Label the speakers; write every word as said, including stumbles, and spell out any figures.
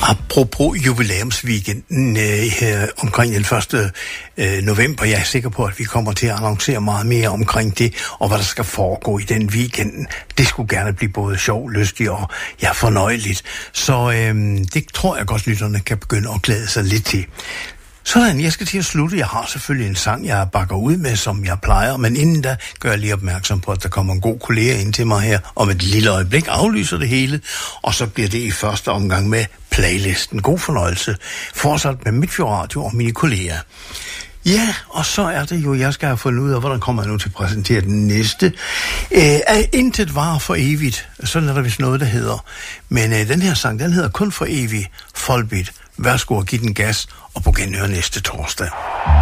Speaker 1: Apropos jubilæumsweekenden øh, her omkring den første øh, november, jeg er sikker på, at vi kommer til at annoncere meget mere omkring det, og hvad der skal foregå i den weekenden. Det skulle gerne blive både sjov, lystig og ja, fornøjeligt. Så øh, det tror jeg godt, lytterne kan begynde at glæde sig lidt til. Sådan, jeg skal til at slutte. Jeg har selvfølgelig en sang, jeg bakker ud med, som jeg plejer, men inden da gør jeg lige opmærksom på, at der kommer en god kollega ind til mig her, om et lille øjeblik aflyser det hele, og så bliver det i første omgang med playlisten. God fornøjelse. Fortsat med Midtfjord Radio og mine kolleger. Ja, og så er det jo, jeg skal have fundet ud af, hvordan kommer jeg nu til at præsentere den næste. Æh, intet varer for evigt. Sådan er der vist noget, der hedder. Men øh, den her sang, den hedder kun for evigt. Volbeat. Værsgo at give den gas, og på genhør næste torsdag.